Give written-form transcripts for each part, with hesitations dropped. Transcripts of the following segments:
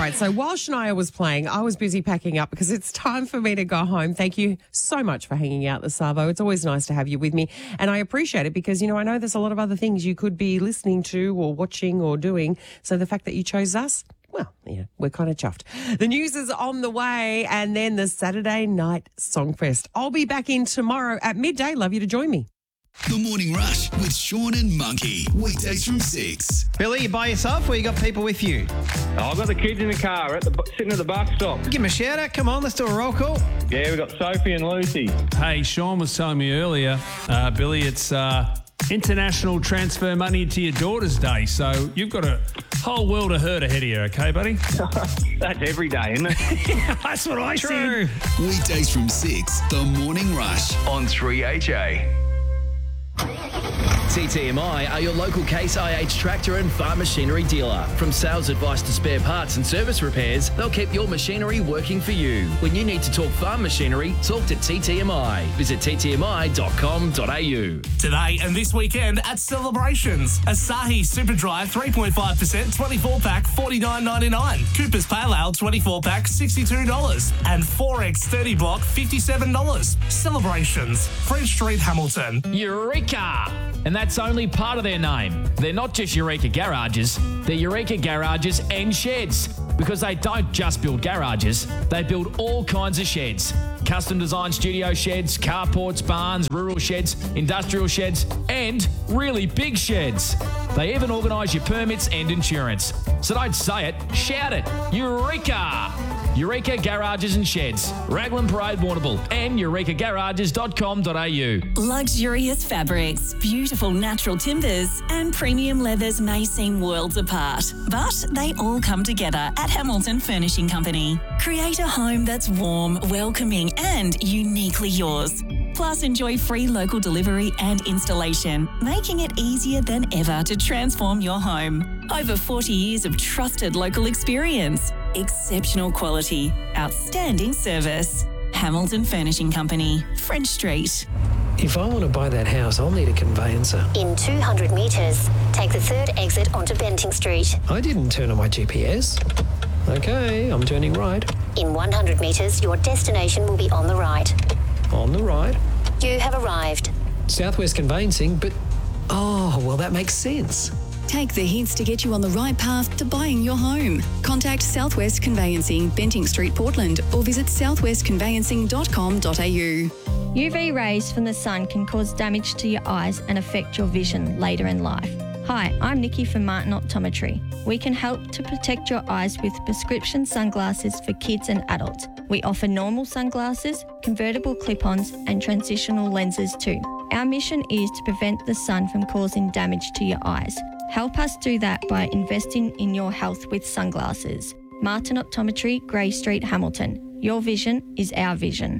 right, so while Shania was playing, I was busy packing up because it's time for me to go home. Thank you so much for hanging out this Savo. It's always nice to have you with me, and I appreciate it because, I know there's a lot of other things you could be listening to or watching or doing, so the fact that you chose us, well, we're kind of chuffed. The news is on the way, and then the Saturday Night Songfest. I'll be back in tomorrow at midday. Love you to join me. The Morning Rush with Sean and Monkey. Weekdays from 6. Billy, you by yourself or you got people with you? I've got the kids in the car sitting at the bus stop. Give them a shout out. Come on, let's do a roll call. Yeah, we've got Sophie and Lucy. Hey, Sean was telling me earlier, Billy, it's International Transfer Money to Your Daughter's Day, so you've got a whole world of hurt ahead of you, okay, buddy? That's every day, isn't it? That's what I said. Weekdays from 6. The Morning Rush on 3HA. TTMI are your local Case IH tractor and farm machinery dealer. From sales advice to spare parts and service repairs, they'll keep your machinery working for you. When you need to talk farm machinery, talk to TTMI. Visit ttmi.com.au. Today and this weekend at Celebrations. Asahi Superdry 3.5% 24-pack $49.99. Cooper's Pale Ale 24-pack $62. And 4X 30 block $57. Celebrations. French Street, Hamilton. Eureka! And that's only part of their name. They're not just Eureka Garages, they're Eureka Garages and Sheds. Because they don't just build garages, they build all kinds of sheds. Custom designed studio sheds, carports, barns, rural sheds, industrial sheds, and really big sheds. They even organise your permits and insurance. So don't say it, shout it. Eureka! Eureka Garages and Sheds, Raglan Parade, Warrnambool, and eurekagarages.com.au. Luxurious fabrics, beautiful natural timbers, and premium leathers may seem worlds apart, but they all come together at Hamilton Furnishing Company. Create a home that's warm, welcoming, and uniquely yours. Plus, enjoy free local delivery and installation, making it easier than ever to transform your home. Over 40 years of trusted local experience. Exceptional quality, outstanding service. Hamilton Furnishing Company, French Street. If I want to buy that house, I'll need a conveyancer. In 200 metres, take the third exit onto Benting Street. I didn't turn on my GPS. Okay, I'm turning right. In 100 metres, your destination will be on the right. On the right. You have arrived. Southwest Conveyancing, but... Oh, well, that makes sense. Take the hints to get you on the right path to buying your home. Contact Southwest Conveyancing, Benting Street, Portland, or visit southwestconveyancing.com.au. UV rays from the sun can cause damage to your eyes and affect your vision later in life. Hi, I'm Nikki from Martin Optometry. We can help to protect your eyes with prescription sunglasses for kids and adults. We offer normal sunglasses, convertible clip-ons and transitional lenses too. Our mission is to prevent the sun from causing damage to your eyes. Help us do that by investing in your health with sunglasses. Martin Optometry, Grey Street, Hamilton. Your vision is our vision.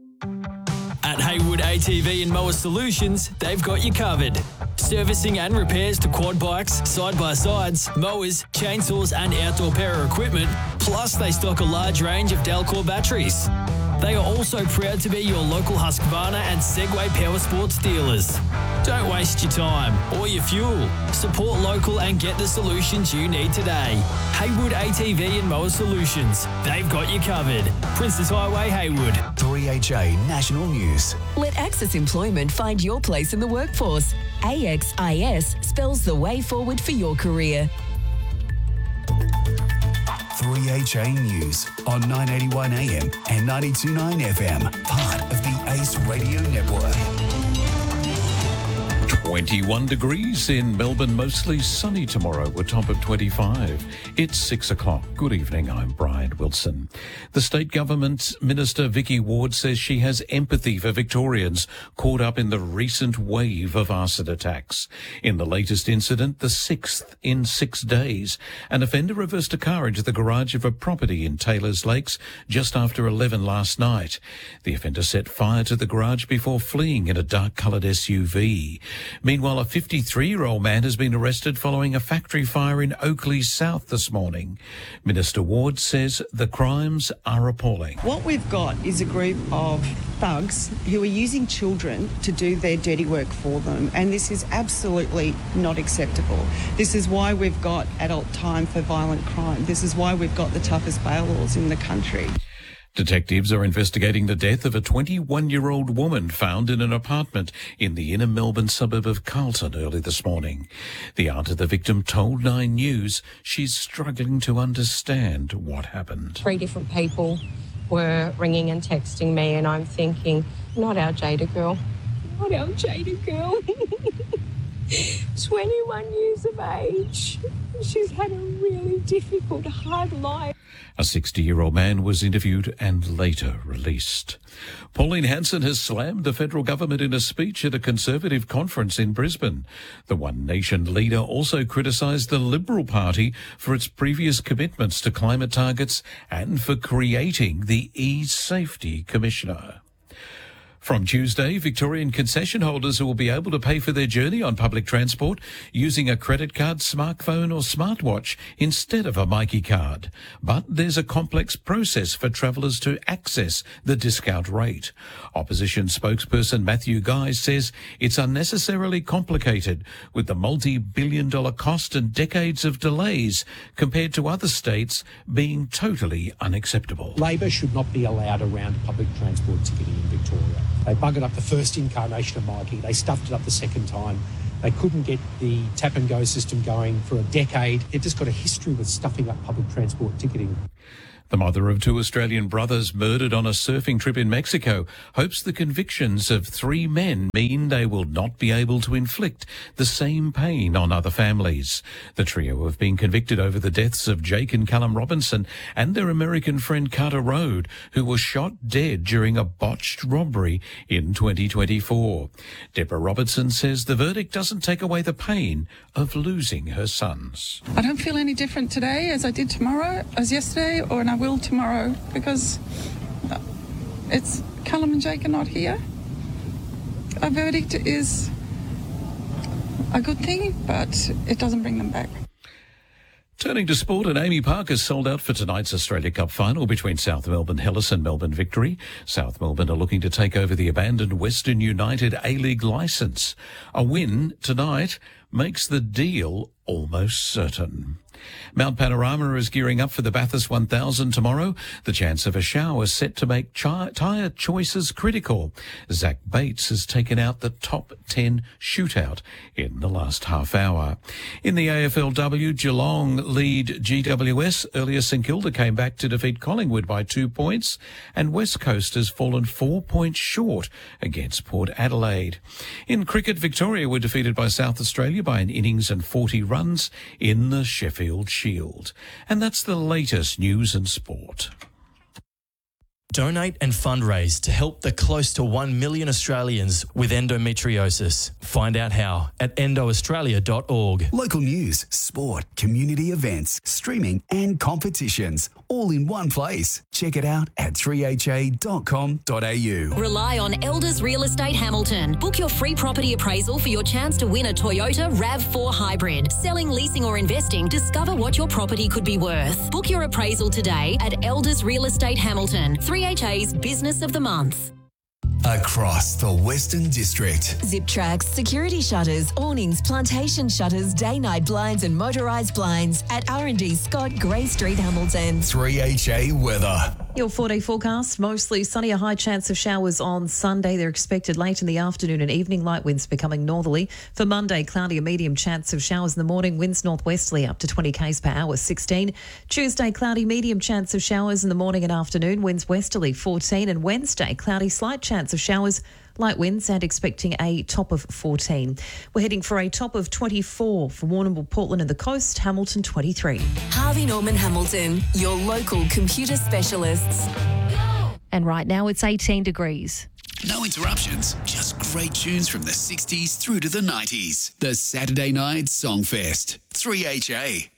At Haywood ATV and Mower Solutions, they've got you covered. Servicing and repairs to quad bikes, side-by-sides, mowers, chainsaws and outdoor power equipment. Plus, they stock a large range of Delcor batteries. They are also proud to be your local Husqvarna and Segway Power Sports dealers. Don't waste your time or your fuel. Support local and get the solutions you need today. Haywood ATV and Mower Solutions. They've got you covered. Princess Highway, Haywood. 3HA National News. Let Access Employment find your place in the workforce. AXIS spells the way forward for your career. 3HA News on 981 AM and 92.9 FM, part of the ACE Radio Network. 21 degrees in Melbourne, mostly sunny tomorrow, a top of 25. It's 6 o'clock. Good evening, I'm Brian Wilson. The state government's Minister Vicky Ward says she has empathy for Victorians caught up in the recent wave of arson attacks. In the latest incident, the 6th in 6 days, an offender reversed a car into the garage of a property in Taylors Lakes just after 11 last night. The offender set fire to the garage before fleeing in a dark-coloured SUV. Meanwhile, a 53-year-old man has been arrested following a factory fire in Oakley South this morning. Minister Ward says the crimes are appalling. What we've got is a group of thugs who are using children to do their dirty work for them, and this is absolutely not acceptable. This is why we've got adult time for violent crime. This is why we've got the toughest bail laws in the country. Detectives are investigating the death of a 21-year-old woman found in an apartment in the inner Melbourne suburb of Carlton early this morning. The aunt of the victim told Nine News she's struggling to understand what happened. 3 different people were ringing and texting me, and I'm thinking, not our Jada girl. Not our Jada girl. 21 years of age. She's had a really difficult, hard life. A 60-year-old man was interviewed and later released. Pauline Hanson has slammed the federal government in a speech at a Conservative conference in Brisbane. The One Nation leader also criticised the Liberal Party for its previous commitments to climate targets and for creating the E-Safety Commissioner. From Tuesday, Victorian concession holders will be able to pay for their journey on public transport using a credit card, smartphone or smartwatch instead of a Myki card. But there's a complex process for travellers to access the discount rate. Opposition spokesperson Matthew Guy says it's unnecessarily complicated with the multi-billion-dollar cost and decades of delays compared to other states being totally unacceptable. Labor should not be allowed around public transport ticketing in Victoria. They buggered up the first incarnation of Myki. They stuffed it up the second time. They couldn't get the tap-and-go system going for a decade. They've just got a history with stuffing up public transport ticketing. The mother of 2 Australian brothers murdered on a surfing trip in Mexico hopes the convictions of 3 men mean they will not be able to inflict the same pain on other families. The trio have been convicted over the deaths of Jake and Callum Robinson and their American friend Carter Rode, who was shot dead during a botched robbery in 2024. Deborah Robertson says the verdict doesn't take away the pain of losing her sons. I don't feel any different today as I did tomorrow, as yesterday, and I will tomorrow, because it's Callum and Jake are not here. A verdict is a good thing, but it doesn't bring them back. Turning to sport, and Amy Parker's sold out for tonight's Australia Cup final between South Melbourne Hellas and Melbourne Victory. South Melbourne are looking to take over the abandoned Western United A-League licence. A win tonight makes the deal almost certain. Mount Panorama is gearing up for the Bathurst 1000 tomorrow. The chance of a shower is set to make tyre choices critical. Zach Bates has taken out the top 10 shootout in the last half hour. In the AFLW, Geelong lead GWS. Earlier, St Kilda came back to defeat Collingwood by 2 points, and West Coast has fallen 4 points short against Port Adelaide. In cricket, Victoria were defeated by South Australia by an innings and 40 runs in the Sheffield Shield. And that's the latest news and sport. Donate and fundraise to help the close to 1 million Australians with endometriosis. Find out how at endoaustralia.org. Local news, sport, community events, streaming and competitions, all in one place. Check it out at 3ha.com.au. Rely on Elders Real Estate Hamilton. Book your free property appraisal for your chance to win a Toyota RAV4 Hybrid. Selling, leasing or investing, discover what your property could be worth. Book your appraisal today at Elders Real Estate Hamilton. 3HA's Business of the Month. Across the Western District. Zip Tracks, security shutters, awnings, plantation shutters, day-night blinds and motorised blinds at R&D Scott, Grey Street, Hamilton. 3HA weather. Your 4-day forecast, mostly sunny, a high chance of showers on Sunday. They're expected late in the afternoon and evening, light winds becoming northerly. For Monday, cloudy, a medium chance of showers in the morning, winds northwesterly up to 20 k's per hour, 16. Tuesday, cloudy, medium chance of showers in the morning and afternoon, winds westerly, 14. And Wednesday, cloudy, slight chance of showers, light winds, and expecting a top of 14. We're heading for a top of 24 for Warrnambool, Portland and the coast, Hamilton 23. Harvey Norman Hamilton, your local computer specialists. And right now it's 18 degrees. No interruptions, just great tunes from the 60s through to the 90s. The Saturday Night Songfest. 3HA.